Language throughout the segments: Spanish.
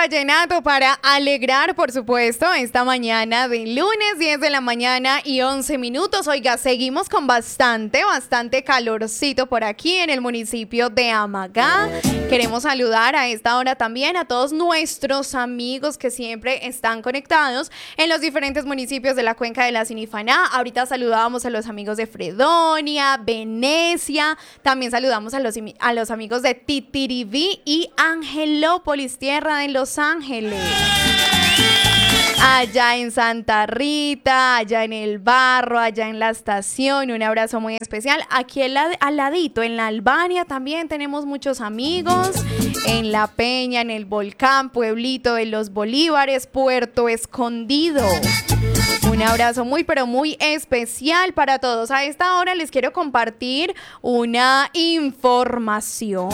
vallenato para alegrar, por supuesto, esta mañana de lunes, 10 de la mañana y 11 minutos. Oiga, seguimos con bastante calorcito por aquí en el municipio de Amagá. Queremos saludar a esta hora también a todos nuestros amigos que siempre están conectados en los diferentes municipios de la cuenca de la Sinifaná. Ahorita saludábamos a los amigos de Fredonia, Venecia, también saludamos a los amigos de Titiribí y Angelópolis, tierra de Los Ángeles. Allá en Santa Rita, allá en El Barro, allá en la estación, un abrazo muy especial. Aquí al ladito, en la Albania también tenemos muchos amigos. En La Peña, en el Volcán, Pueblito de los Bolívares, Puerto Escondido. Un abrazo muy, pero muy especial para todos. A esta hora les quiero compartir una información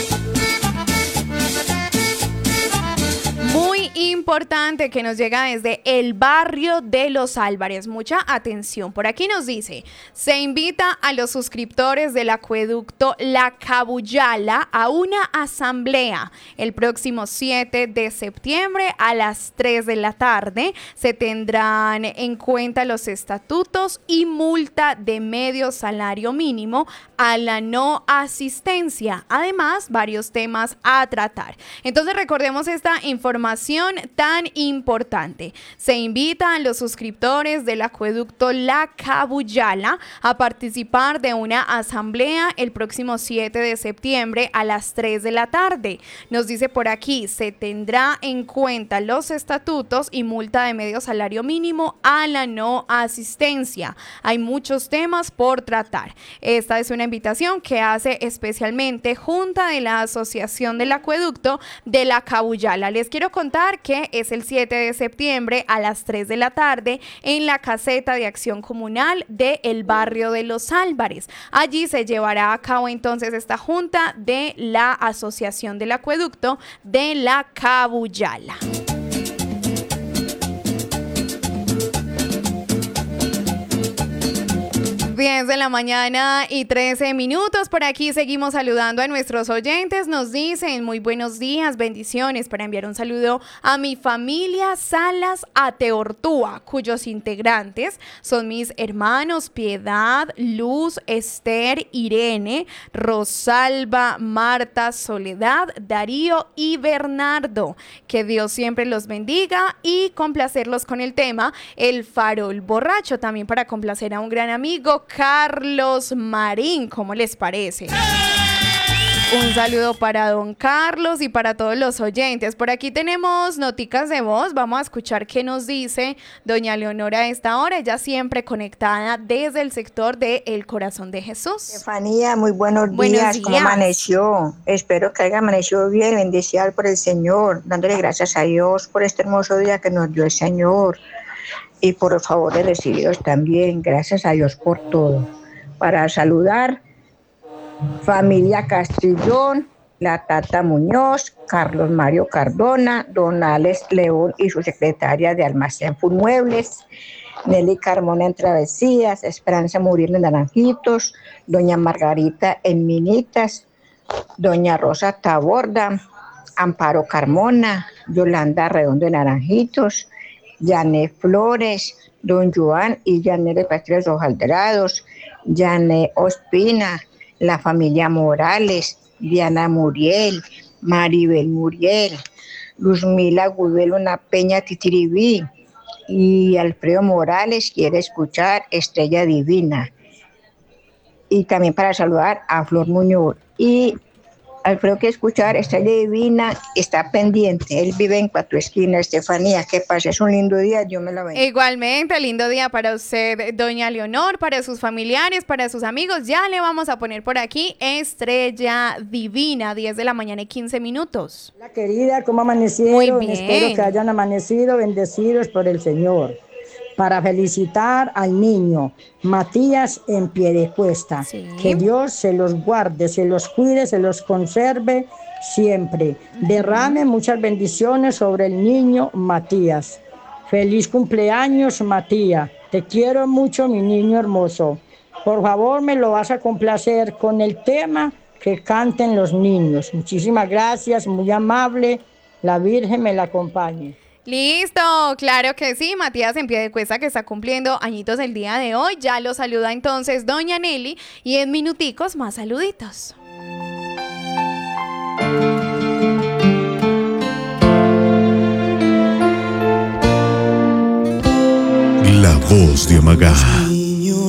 muy importante que nos llega desde el barrio de Los Álvarez. Mucha atención. Por aquí nos dice: se invita a los suscriptores del acueducto La Cabuyala a una asamblea el próximo 7 de septiembre a las 3 de la tarde. Se tendrán en cuenta los estatutos y multa de medio salario mínimo a la no asistencia. Además, varios temas a tratar. Entonces, recordemos esta información tan importante. Se invita a los suscriptores del acueducto La Cabuyala a participar de una asamblea el próximo 7 de septiembre a las 3 de la tarde. Nos dice por aquí: se tendrá en cuenta los estatutos y multa de medio salario mínimo a la no asistencia. Hay muchos temas por tratar. Esta es una invitación que hace especialmente Junta de la Asociación del Acueducto de La Cabuyala. Les quiero contar que es el 7 de septiembre a las 3 de la tarde en la caseta de acción comunal del barrio de Los Álvarez. Allí se llevará a cabo entonces esta junta de la Asociación del Acueducto de La Cabuyala. 10 de la mañana y 13 minutos. Por aquí seguimos saludando a nuestros oyentes. Nos dicen: muy buenos días, bendiciones, para enviar un saludo a mi familia Salas Ateortúa, cuyos integrantes son mis hermanos Piedad, Luz, Esther, Irene, Rosalba, Marta, Soledad, Darío y Bernardo. Que Dios siempre los bendiga, y complacerlos con el tema El Farol Borracho, también para complacer a un gran amigo, Carlos Marín. ¿Cómo les parece? Un saludo para don Carlos y para todos los oyentes. Por aquí tenemos noticas de voz. Vamos a escuchar qué nos dice doña Leonora a esta hora. Ella siempre conectada desde el sector de El Corazón de Jesús. Estefanía, muy buenos días. ¿Cómo amaneció? Espero que haya amanecido bien, bendecido por el Señor, dándole gracias a Dios por este hermoso día que nos dio el Señor y por los favores recibidos también. Gracias a Dios por todo. Para saludar, familia Castrillón, la Tata Muñoz, Carlos Mario Cardona, don Alex León y su secretaria de Almacén Muebles, Nelly Carmona en Travesías, Esperanza Muriel en Naranjitos, doña Margarita en Minitas, doña Rosa Taborda, Amparo Carmona, Yolanda Redondo en Naranjitos, Yané Flores, don Joan y Yané de Pastres Hojalderados, Yané Ospina, la familia Morales, Diana Muriel, Maribel Muriel, Luzmila Gudelo, una Peña Titiribí, y Alfredo Morales quiere escuchar Estrella Divina. Y también para saludar a Flor Muñoz. Y Alfredo quiere escuchar Estrella Divina, está pendiente. Él vive en Cuatro Esquinas. Estefanía, que pases un lindo día, Dios me la bendiga. Igualmente, lindo día para usted, doña Leonor, para sus familiares, para sus amigos. Ya le vamos a poner por aquí Estrella Divina, 10 de la mañana y 15 minutos. Hola querida, ¿cómo amanecieron? Muy bien. Espero que hayan amanecido bendecidos por el Señor. Para felicitar al niño Matías en Piedecuesta. Sí. Que Dios se los guarde, se los cuide, se los conserve siempre. Derrame muchas bendiciones sobre el niño Matías. Feliz cumpleaños, Matías. Te quiero mucho, mi niño hermoso. Por favor, me lo vas a complacer con el tema que canten los niños. Muchísimas gracias, muy amable. la Virgen me la acompañe. Listo, claro que sí, Matías en Piedecuesta que está cumpliendo añitos el día de hoy, ya lo saluda entonces doña Nelly y en minuticos más saluditos. La voz de Amagá.